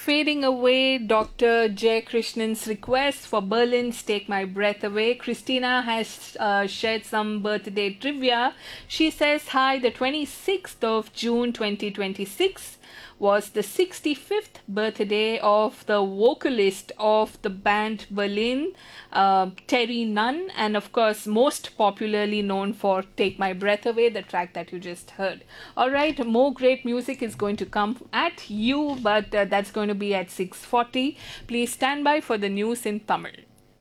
fading away, Dr. Jay Krishnan's request for Berlin's Take My Breath Away. Christina has shared some birthday trivia. She says, hi, the 26th of June 2026 was the 65th birthday of the vocalist of the band Berlin, Terry Nunn, and of course most popularly known for Take My Breath Away, the track that you just heard. Alright, more great music is going to come at you, but that's going to be at 6:40. Please stand by for the news in Tamil.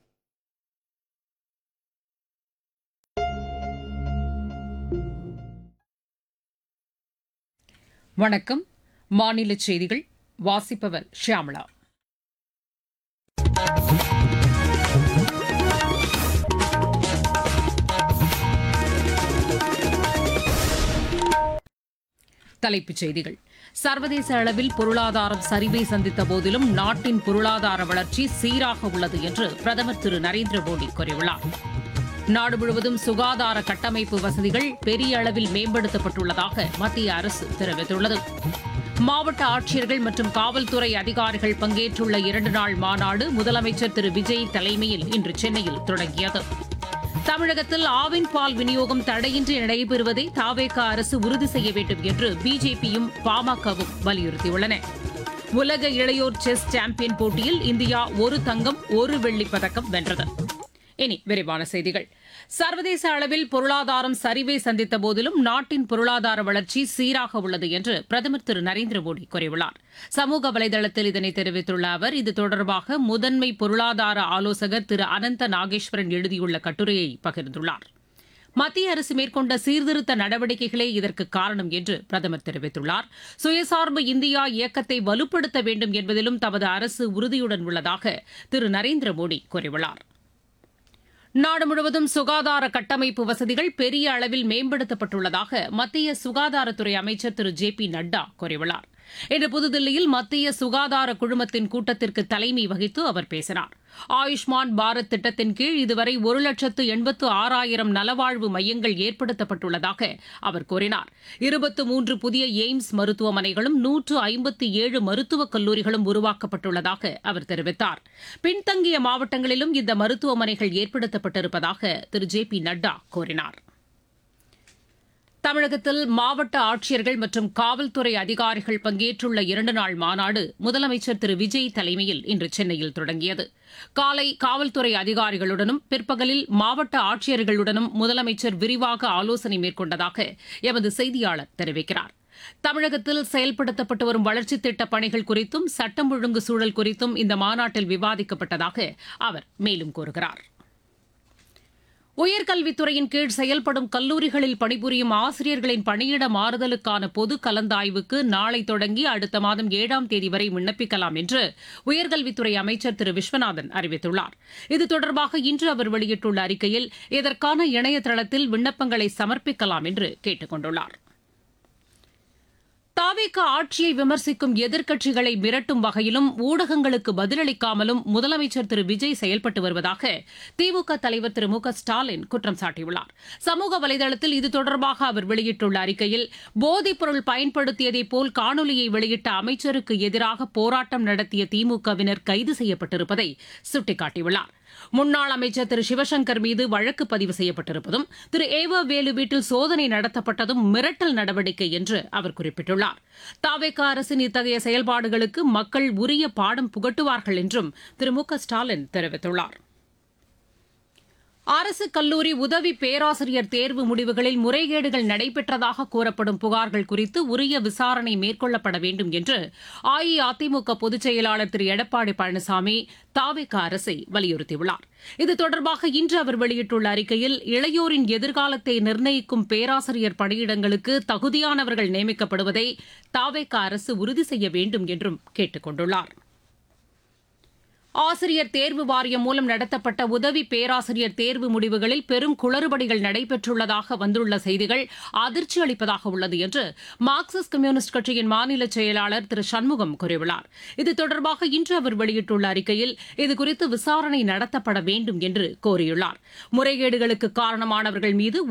வணக்கம். மாநில செய்திகள் வாசிப்பவர் ஷியாமளா. தலைப்புச் செய்திகள். சர்வதேச அளவில் பொருளாதாரம் சரிவை சந்தித்த போதிலும் நாட்டின் பொருளாதார வளர்ச்சி சீராக உள்ளது என்று பிரதமர் திரு நரேந்திர மோடி கூறியுள்ளார். நாடு முழுவதும் சுகாதார கட்டமைப்பு வசதிகள் பெரிய அளவில் மேம்படுத்தப்பட்டுள்ளதாக மத்திய அரசு தெரிவித்துள்ளது. மாவட்ட ஆட்சியர்கள் மற்றும் காவல்துறை அதிகாரிகள் பங்கேற்றுள்ள 2 நாள் மாநாடு முதலமைச்சர் திரு விஜய் தலைமையில் இன்று சென்னையில் தொடங்கியது. தமிழகத்தில் ஆவின் பால் விநியோகம் தடையின்றி நடைபெறுவதை தவேக அரசு உறுதி செய்ய வேண்டும் என்று பிஜேபியும் பாமகவும் வலியுறுத்தியுள்ளன. உலக இளையோர் செஸ் சாம்பியன் போட்டியில் இந்தியா 1 தங்கம் 1 வெள்ளிப் பதக்கம் வென்றது. இனி விரிவான செய்திகள். சர்வதேச அளவில் பொருளாதாரம் சரிவை சந்தித்த போதிலும் நாட்டின் பொருளாதார வளர்ச்சி சீராக உள்ளது என்று பிரதமர் திரு நரேந்திர மோடி கூறியுள்ளார். சமூக வலைதளத்தில் இதனை தெரிவித்துள்ள அவர், இது தொடர்பாக முதன்மை பொருளாதார ஆலோசகர் திரு அனந்த நாகேஸ்வரன் எழுதியுள்ள கட்டுரையை பகிர்ந்துள்ளார். மத்திய அரசு மேற்கொண்ட சீர்திருத்த நடவடிக்கைகளே இதற்கு காரணம் என்று பிரதமர் தெரிவித்துள்ளார். சுயசார்பு இந்தியா இயக்கத்தை வலுப்படுத்த வேண்டும் என்பதிலும் தமது அரசு உறுதியுடன் உள்ளதாக திரு நரேந்திர மோடி கூறியுள்ளார். நாடு முழுவதும் சுகாதார கட்டமைப்பு வசதிகள் பெரிய அளவில் மேம்படுத்தப்பட்டுள்ளதாக மத்திய சுகாதாரத்துறை அமைச்சர் திரு ஜே பி நட்டா கூறியுள்ளார். இன்று புதுதில்லியில் மத்திய சுகாதார குழுமத்தின் கூட்டத்திற்கு தலைமை வகித்து அவர் பேசினார். ஆயுஷ்மான் பாரத் திட்டத்தின் கீழ் இதுவரை 1,86,000 நலவாழ்வு மையங்கள் ஏற்படுத்தப்பட்டுள்ளதாக அவர் கூறினார். 23 புதிய எய்ம்ஸ் மருத்துவமனைகளும் 157 மருத்துவக் கல்லூரிகளும் உருவாக்கப்பட்டுள்ளதாக அவர் தெரிவித்தார். பின்தங்கிய மாவட்டங்களிலும் இந்த மருத்துவமனைகள் ஏற்படுத்தப்பட்டிருப்பதாக திரு ஜே பி நட்டா கூறினார். தமிழகத்தில் மாவட்ட ஆட்சியர்கள் மற்றும் காவல்துறை அதிகாரிகள் பங்கேற்றுள்ள 2 நாள் மாநாடு முதலமைச்சர் திரு விஜய் தலைமையில் இன்று சென்னையில் தொடங்கியது. காலை காவல்துறை அதிகாரிகளுடனும் பிற்பகலில் மாவட்ட ஆட்சியர்களுடனும் முதலமைச்சர் விரிவாக ஆலோசனை மேற்கொண்டதாக எமது செய்தியாளர் தெரிவிக்கிறார். தமிழகத்தில் செயல்படுத்தப்பட்டு வரும் வளர்ச்சித் திட்டப் பணிகள் குறித்தும் சட்டம் ஒழுங்கு சூழல் குறித்தும் இந்த மாநாட்டில் விவாதிக்கப்பட்டதாக அவர் மேலும் கூறுகிறார். உயர்கல்வித்துறையின் கீழ் செயல்படும் கல்லூரிகளில் பணிபுரியும் ஆசிரியர்களின் பணியிட மாறுதலுக்கான பொது கலந்தாய்வுக்கு நாளை தொடங்கி அடுத்த மாதம் 7ஆம் தேதி வரை விண்ணப்பிக்கலாம் என்று உயர்கல்வித்துறை அமைச்சர் திரு விஸ்வநாதன் அறிவித்துள்ளார். இது தொடர்பாக இன்று அவர் வெளியிட்டுள்ள அறிக்கையில் இதற்கான இணையதளத்தில் விண்ணப்பங்களை சமர்ப்பிக்கலாம் என்று கேட்டுக் கொண்டுள்ளார். தவேக ஆட்சியை விமர்சிக்கும் எதிர்க்கட்சிகளை மிரட்டும் வகையிலும் ஊடகங்களுக்கு பதிலளிக்காமலும் முதலமைச்சர் திரு விஜய் செயல்பட்டு வருவதாக திமுக தலைவர் திரு மு க ஸ்டாலின் குற்றம் சாட்டியுள்ளார். சமூக வலைதளத்தில் இது தொடர்பாக அவர் வெளியிட்டுள்ள அறிக்கையில், போதைப் பொருள் பயன்படுத்தியதைப் போல் காணொலியை வெளியிட்ட அமைச்சருக்கு எதிராக போராட்டம் நடத்திய திமுகவினர் கைது செய்யப்பட்டிருப்பதை சுட்டிக்காட்டியுள்ளார். முன்னாள் அமைச்சர் திரு சிவசங்கர் மீது வழக்கு பதிவு செய்யப்பட்டிருப்பதும் திரு ஏவ வேலு வீட்டில் சோதனை நடத்தப்பட்டதும் மிரட்டல் நடவடிக்கை என்று அவர் குறிப்பிட்டுள்ளார். தவேக அரசின் இத்தகைய செயல்பாடுகளுக்கு மக்கள் உரிய பாடம் புகட்டுவார்கள் என்றும் திரு மு க ஸ்டாலின் தெரிவித்துள்ளார். அரசு கல்லூரி உதவி பேராசிரியர் தேர்வு முடிவுகளில் முறைகேடுகள் நடைபெற்றதாக கூறப்படும் புகார்கள் குறித்து உரிய விசாரணை மேற்கொள்ளப்பட வேண்டும் என்று அஇஅதிமுக பொதுச் செயலாளர் திரு எடப்பாடி பழனிசாமி தவேக அரசை வலியுறுத்தியுள்ளார். இது தொடர்பாக இன்று அவர் வெளியிட்டுள்ள அறிக்கையில், இளையோரின் எதிர்காலத்தை நிர்ணயிக்கும் பேராசிரியர் பணியிடங்களுக்கு தகுதியானவர்கள் நியமிக்கப்படுவதை தவேக அரசு உறுதி செய்ய வேண்டும் என்றும் கேட்டுக் கொண்டுள்ளார். ஆசிரியர் தேர்வு வாரியம் மூலம் நடத்தப்பட்ட உதவி பேராசிரியர் தேர்வு முடிவுகளில் பெரும் குளறுபடிகள் நடைபெற்றுள்ளதாக வந்துள்ள செய்திகள் அதிர்ச்சி அளிப்பதாக உள்ளது என்று மார்க்சிஸ்ட் கம்யூனிஸ்ட் கட்சியின் மாநில செயலாளர் திரு சண்முகம் கூறியுள்ளார். இது தொடர்பாக இன்று அவர் வெளியிட்டுள்ள அறிக்கையில் இதுகுறித்து விசாரணை நடத்தப்பட வேண்டும் என்று கோரியுள்ளார். முறைகேடுகளுக்கு காரணமானவர்கள் மீது